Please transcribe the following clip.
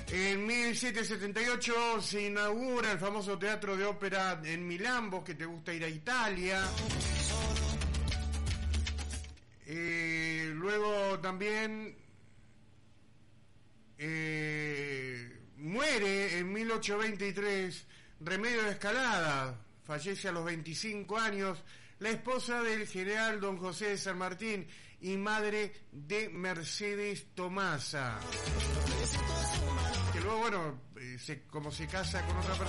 En 1778 se inaugura el famoso teatro de ópera en Milán, vos que te gusta ir a Italia. Luego también muere en 1823 Remedio de Escalada, fallece a los 25 años, la esposa del general don José de San Martín y madre de Mercedes Tomasa, que luego, bueno, como se casa con otra persona,